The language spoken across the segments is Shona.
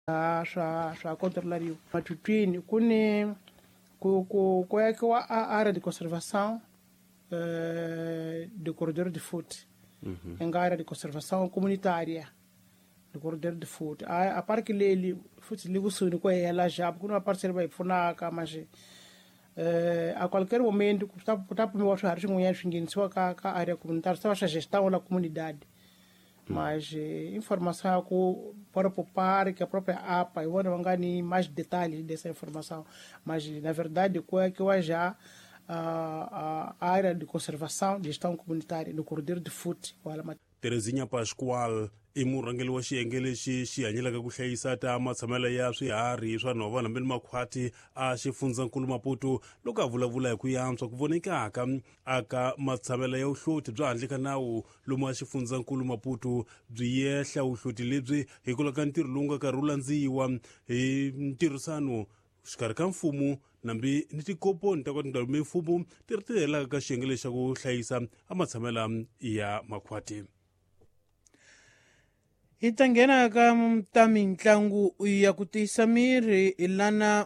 swa controlariwa matutwini kuni ku yakiwa área de conservação do corredor de foot em área de conservação comunitária do corredor de foot a parte que ele foot livusuni ko ela já porque uma parceria vai funaka mas a qualquer momento está para me achar que mulher ninguém só ka área comunitária só a gestão da comunidade mas informação que para poupar que a própria APA eu não ganho mais detalhes dessa informação mas na verdade é que eu já a área de conservação de gestão comunitária no corredor de foot Terezinha Pascual i murhangeri wa xiyenge lexi xi hanyelaka ku hlayisa ta matshamelo ya swiharhi swa nhova nambeni makhwati a xifundzankulu Maputo loko a vulavula hi ku yantswa ku vonekaka aka matshamelo ya uhloti bya handle ka nawu lomu a xifundzankulu Maputo byi yehla uhloti lebyi hi ku laka ntirho lowu nga karhi wu landziwa hi ntirhisano xikarhi ka mfumo nambi ni tikoponi ta kwatindhawu mimfumo ti ri tirhelaka ka xiyenge lexi xa ku hlayisa a matshamelo ya makhwati. Hi ta nghena ka ta mitlangu ya ku tiyisa miri lana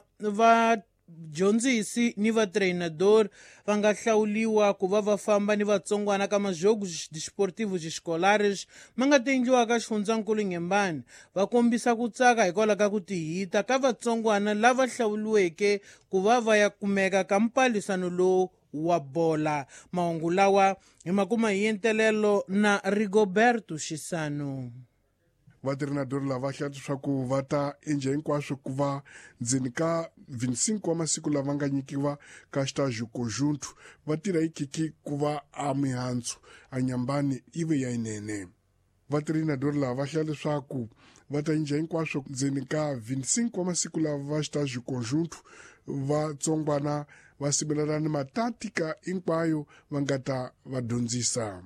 vadyondzisi ni vatreinador va nga hlawuliwa ku va famba ni vatsongwana ka majogos desportivos escolares ma nga tendliwa ka xifundzankulu Nyembani va kombisa ku tsaka hikwalaho ka ku tihita ka vatsongwana lava hlawuliweke ku va ya kumeka ka mpalisano lowu wa bola. Mahungu lawa hi makuma hi entelelo na Rigoberto Xisano. Vatreinadori lava hlaya leswaku va ta endla hinkwaswo ku va ndzeni ka 25 wa masiku lava nga nyikiwa ka xitaji conjunto va tirha hi kiki ku va a mihandzu a Nyambani ive ya inene. Vatreinadori lava va hlaya leswaku va ta endla hinkwaswo ndzeni ka 25 wa masiku lava va xitaji conjunto vatsongwana va sivelelana matatika hinkwayo va nga ta va dyondzisa.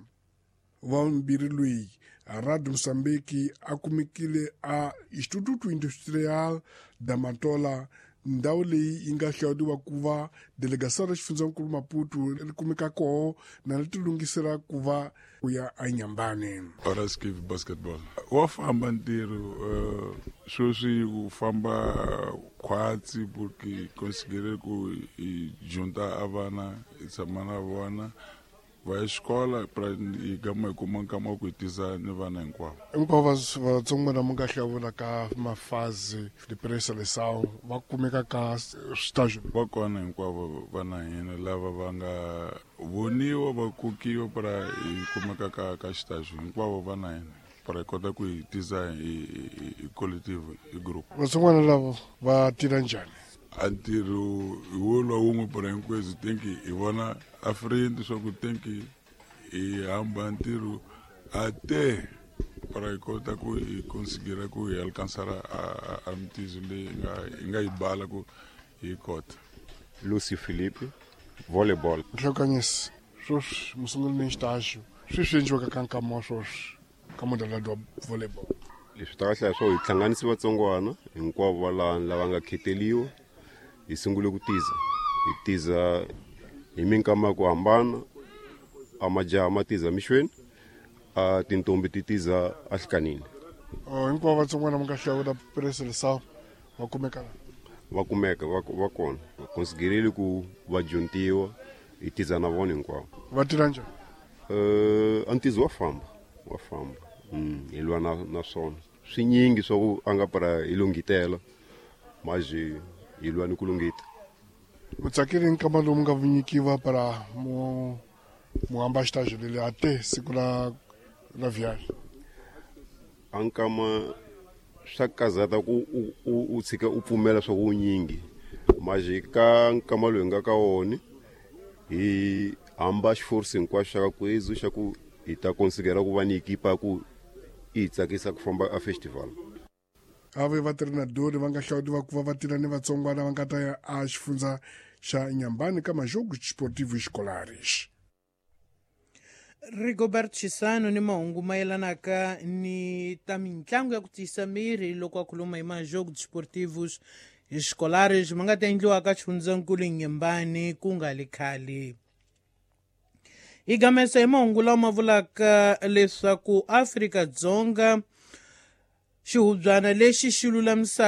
Vambirhi loyi Arado Msambeki a kumekile a Instituto Industrial da Matola ndhawu leyi yi nga hlawuriwa ku va delegação ra xifundzankulu Maputo ri kumeka koho na ri tilungisela ku va ku ya a Nyambani. Paraskiv basketball wa famba ntirho sweswi u famba khwatsi porque conseguir ku i junta a vana i tshama na vona va escola para i gama kuma nkama ku tisa ni vana hinkwavo vatsongwana mu nga hlawula ka mafazi de preseleção va kumeka ka stage va kona hinkwavo vana hina lava va nga voniwa va kokiwa para i kumeka ka stage hinkwavo vana hina para kota ku tisa i collective i group. Vatsongwana lavo va tirha njhani? A ntirho wo lowu wun'we para hinkwezi tenki hi vona a frente swa ku tenki hi hamba ntirho a te para hi kota ku hi conseguira ku hi alcançara a mitizo leyi hi nga yi bala ku hi kota. Lucy Felipe, voleibol. Nhlokanyisi sweswi musunguli ni xitaxo sweswi endliwaka ka nkama wa sweswi ka modalado wa voleibol. Leswi ta hlaya swo hi hlanganisi vatsongwana hinkwavo valani lava nga kheteliwa hi sungule ku tiza hi minkama ku hambana a majaha ma tiza mixweni a tintombi ti tiza a hlikanini. Hinkwavo vatsongwana mi nga hlawula preseleção va kumeka va kona va conseguirile ku va dyontiwa hi tiza na vona hinkwavo. Va tirha njhani? A ntizo wa famba hi lwa na swona swinyingi swa ku a nga para hi lungitela maji hi lwa ni ku lungita. Mi tsakile nkama lowu mi nga nyikiwa para mu hamba xitaji leli a te siku la viagem? A nkama swa kazata ku u tshika u pfumela swa ku nyingi maji ka nkama lowu nga ka woni hi hamba xiforce hinkwaxo xa ka kwezu xa ku hi ta considera ku va ni ekipa ku hi tsakisa ku famba a festival. Ave vatreinadori va nga hlawuriwa ku va va tirha ni vatsongwana va nga ta ya a xifundza xa Nyambani ka majogos desportivos escolares. Rigoberto Xisano ni mahungu mayelanaka ni ta mitlangu ya ku tiyisa miri loko a khuluma hi majogos desportivos escolares ma nga ta endliwa ka xifundzankulu Nyembani ku nga le khale. Hi gamesa hi mahungu lawa ma vulaka leswaku Afrika-Dzonga xihubyana lexi xi lulamisa